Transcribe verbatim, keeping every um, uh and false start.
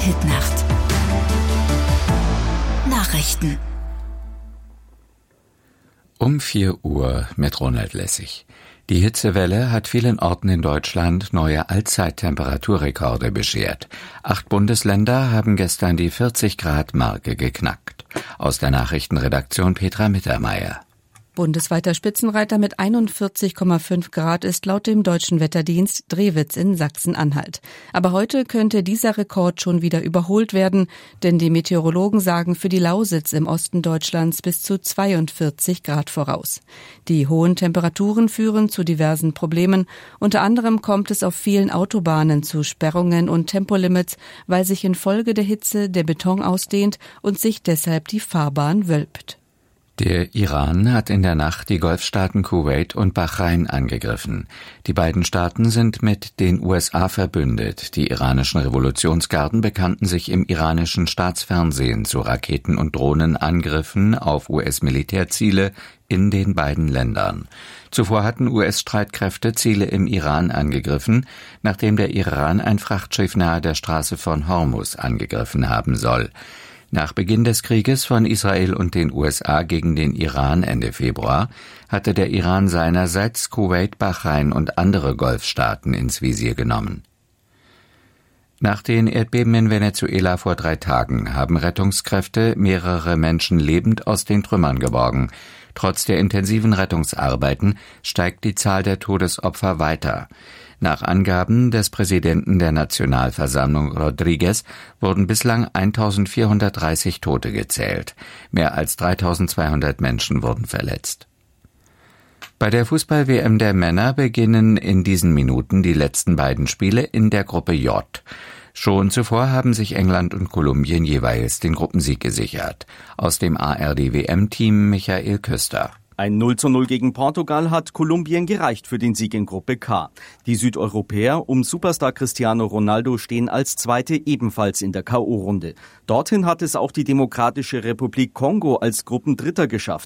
Hitnacht. Nachrichten. Um vier Uhr mit Ronald Lessig. Die Hitzewelle hat vielen Orten in Deutschland neue Allzeittemperaturrekorde beschert. Acht Bundesländer haben gestern die vierzig-Grad-Marke geknackt. Aus der Nachrichtenredaktion Petra Mittermeier. Bundesweiter Spitzenreiter mit einundvierzig Komma fünf Grad ist laut dem Deutschen Wetterdienst Drewitz in Sachsen-Anhalt. Aber heute könnte dieser Rekord schon wieder überholt werden, denn die Meteorologen sagen für die Lausitz im Osten Deutschlands bis zu zweiundvierzig Grad voraus. Die hohen Temperaturen führen zu diversen Problemen. Unter anderem kommt es auf vielen Autobahnen zu Sperrungen und Tempolimits, weil sich infolge der Hitze der Beton ausdehnt und sich deshalb die Fahrbahn wölbt. Der Iran hat in der Nacht die Golfstaaten Kuwait und Bahrain angegriffen. Die beiden Staaten sind mit den U S A verbündet. Die iranischen Revolutionsgarden bekannten sich im iranischen Staatsfernsehen zu Raketen- und Drohnenangriffen auf U S-Militärziele in den beiden Ländern. Zuvor hatten U S-Streitkräfte Ziele im Iran angegriffen, nachdem der Iran ein Frachtschiff nahe der Straße von Hormuz angegriffen haben soll. Nach Beginn des Krieges von Israel und den U S A gegen den Iran Ende Februar hatte der Iran seinerseits Kuwait, Bahrain und andere Golfstaaten ins Visier genommen. Nach den Erdbeben in Venezuela vor drei Tagen haben Rettungskräfte mehrere Menschen lebend aus den Trümmern geborgen. Trotz der intensiven Rettungsarbeiten steigt die Zahl der Todesopfer weiter. Nach Angaben des Präsidenten der Nationalversammlung Rodriguez wurden bislang eintausendvierhundertdreißig Tote gezählt. Mehr als dreitausendzweihundert Menschen wurden verletzt. Bei der Fußball-W M der Männer beginnen in diesen Minuten die letzten beiden Spiele in der Gruppe J. Schon zuvor haben sich England und Kolumbien jeweils den Gruppensieg gesichert. Aus dem A R D-W M-Team Michael Küster. Ein null zu null gegen Portugal hat Kolumbien gereicht für den Sieg in Gruppe K. Die Südeuropäer um Superstar Cristiano Ronaldo stehen als Zweite ebenfalls in der K O-Runde. Dorthin hat es auch die Demokratische Republik Kongo als Gruppendritter geschafft.